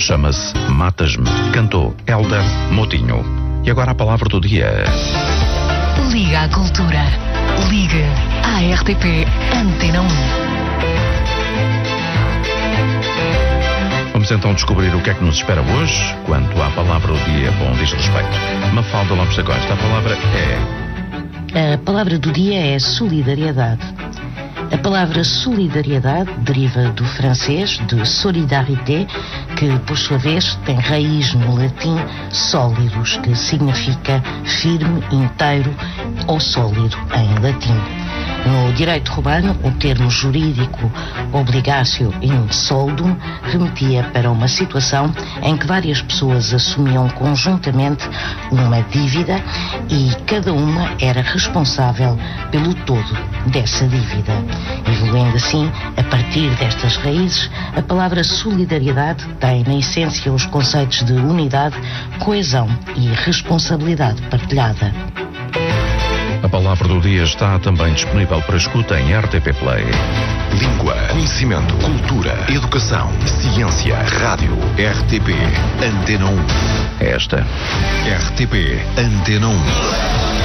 Chama-se Matas-me. Cantou Hélder Motinho. E agora a palavra do dia. Liga à Cultura. Liga à RTP Antena 1. Vamos então descobrir o que é que nos espera hoje quanto à palavra do dia. Bom, diz respeito. Mafalda Lopes da Costa, a palavra é... A palavra do dia é solidariedade. A palavra solidariedade deriva do francês de solidarité, que por sua vez tem raiz no latim solidus, que significa firme, inteiro ou sólido em latim. No direito romano, o termo jurídico obligatio in soldum remetia para uma situação em que várias pessoas assumiam conjuntamente uma dívida e cada uma era responsável pelo todo dessa dívida. Evoluindo assim, a partir destas raízes, a palavra solidariedade tem na essência os conceitos de unidade, coesão e responsabilidade partilhada. A palavra do dia está também disponível para escuta em RTP Play. Língua, conhecimento, cultura, educação, ciência, rádio, RTP, Antena 1. Esta. RTP, Antena 1.